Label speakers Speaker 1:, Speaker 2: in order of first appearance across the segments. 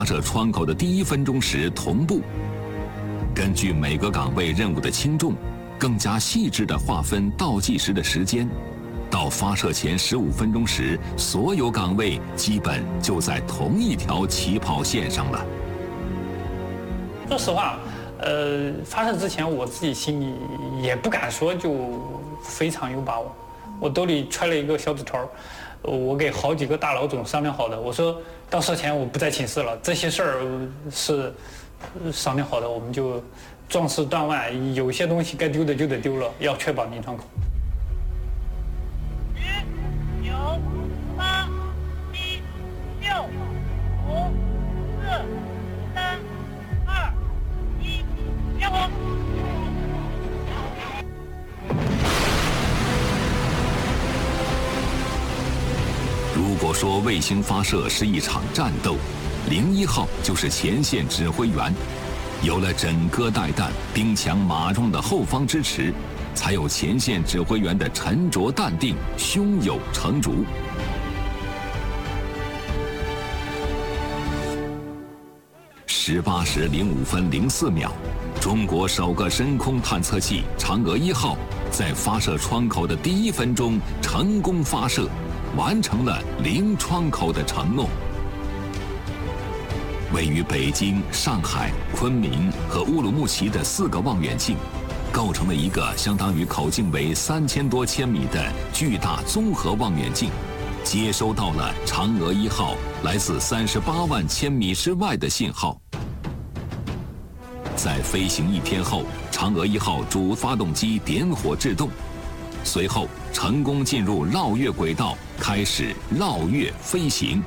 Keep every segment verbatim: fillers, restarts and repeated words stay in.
Speaker 1: 发射窗口的第一分钟时同步。根据每个岗位任务的轻重，更加细致地划分倒计时的时间。到发射前十五分钟时，所有岗位基本就在同一条起跑线上了。
Speaker 2: 说实话，呃，发射之前我自己心里也不敢说就非常有把握。我兜里揣了一个小纸条，我给好几个大老总商量好的，我说到射前我不在寝室了，这些事儿是商量好的，我们就壮士断腕，有些东西该丢的就得丢了，要确保临窗口。
Speaker 3: 十、九、八、七、六、五、四、三、二、一，点火！
Speaker 1: 如果说卫星发射是一场战斗，零一号就是前线指挥员。有了枕戈待旦、兵强马壮的后方支持，才有前线指挥员的沉着淡定、胸有成竹。十八时零五分零四秒，中国首个深空探测器嫦娥一号在发射窗口的第一分钟成功发射，完成了零窗口的承诺。位于北京、上海、昆明和乌鲁木齐的四个望远镜，构成了一个相当于口径为三千多千米的巨大综合望远镜，接收到了嫦娥一号来自三十八万千米之外的信号。在飞行一天后，嫦娥一号主发动机点火制动，随后成功进入绕月轨道，开始绕月飞行。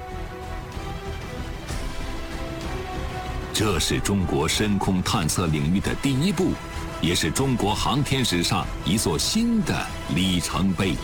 Speaker 1: 这是中国深空探测领域的第一步，也是中国航天史上一座新的里程碑。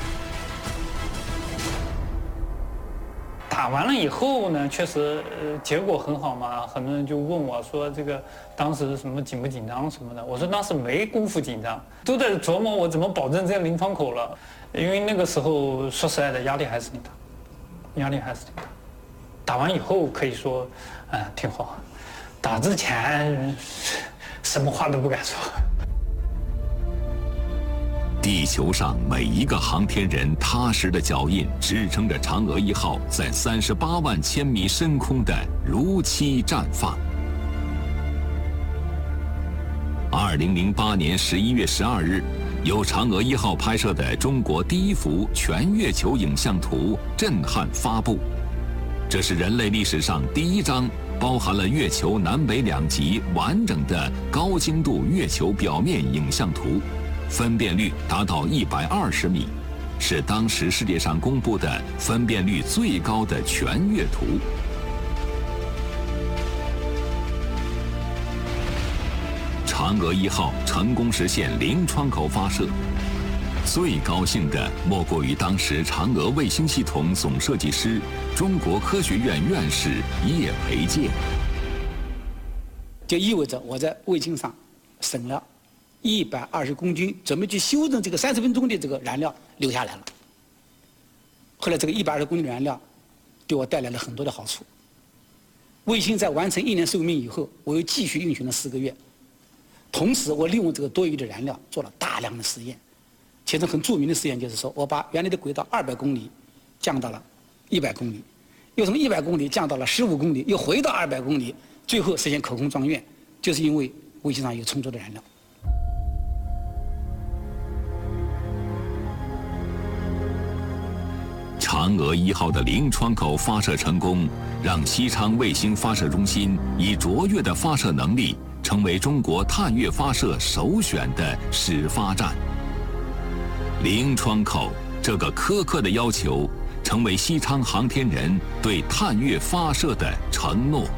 Speaker 2: 打完了以后呢，确实呃结果很好嘛，很多人就问我说这个当时什么紧不紧张什么的，我说当时没工夫紧张，都在琢磨我怎么保证这个临窗口了，因为那个时候说实在的压力还是挺大，压力还是挺大。打完以后可以说，嗯、呃、挺好，打之前什么话都不敢说。
Speaker 1: 地球上每一个航天人踏实的脚印，支撑着嫦娥一号在三十八万千米深空的如期绽放。二零零八年十一月十二日，由嫦娥一号拍摄的中国第一幅全月球影像图震撼发布。这是人类历史上第一张包含了月球南北两极完整的高精度月球表面影像图。分辨率达到一百二十米，是当时世界上公布的分辨率最高的全月图。嫦娥一号成功实现零窗口发射，最高兴的莫过于当时嫦娥卫星系统总设计师、中国科学院院士叶培建。
Speaker 4: 就意味着我在卫星上省了一百二十公斤，准备去修正这个三十分钟的这个燃料留下来了。后来这个一百二十公斤的燃料对我带来了很多的好处。卫星在完成一年寿命以后，我又继续运行了四个月。同时，我利用这个多余的燃料做了大量的实验。其中很著名的实验就是说，我把原来的轨道二百公里降到了一百公里，又从一百公里降到了十五公里，又回到二百公里，最后实现可控状元，就是因为卫星上有充足的燃料。
Speaker 1: 嫦娥一号的零窗口发射成功，让西昌卫星发射中心以卓越的发射能力，成为中国探月发射首选的始发站。零窗口这个苛刻的要求，成为西昌航天人对探月发射的承诺。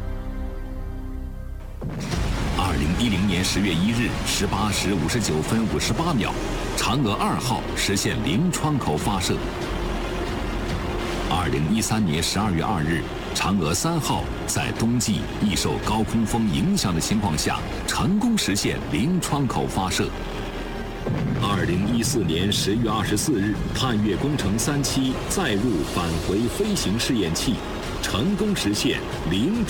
Speaker 1: 二零一零年十月一日十八时五十九分五十八秒，嫦娥二号实现零窗口发射。二零一三年十二月二日，嫦娥三号在冬季易受高空风影响的情况下，成功实现零窗口发射。二零一四年十月二十四日，探月工程三期载入返回飞行试验器，成功实现零